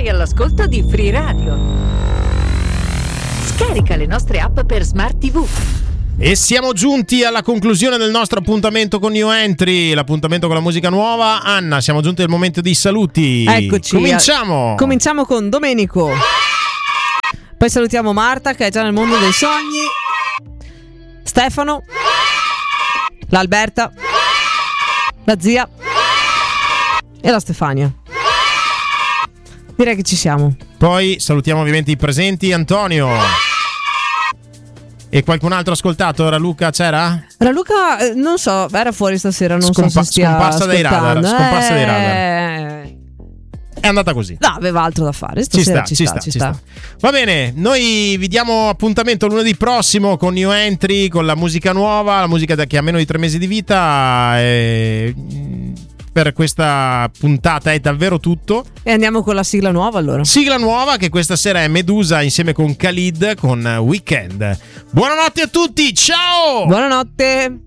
Sei all'ascolto di Free Radio. Scarica le nostre app per Smart TV. E siamo giunti alla conclusione del nostro appuntamento con New Entry, l'appuntamento con la musica nuova. Anna, siamo giunti al momento dei saluti. Eccoci. Cominciamo con Domenico. Poi salutiamo Marta, che è già nel mondo dei sogni, Stefano, l'Alberta, la zia e la Stefania. Direi che ci siamo. Poi salutiamo ovviamente i presenti. Antonio. E qualcun altro ascoltato? Raluca c'era? Raluca, non so, era fuori stasera, non so se stia scomparsa dai radar. È andata così. No, aveva altro da fare. Stasera ci sta. Va bene, noi vi diamo appuntamento lunedì prossimo con New Entry, con la musica nuova, la musica che ha meno di 3 mesi di vita. Per questa puntata è davvero tutto. E andiamo con la sigla nuova allora. Sigla nuova che questa sera è Medusa insieme con Khalid con Weekend. Buonanotte a tutti, ciao! Buonanotte.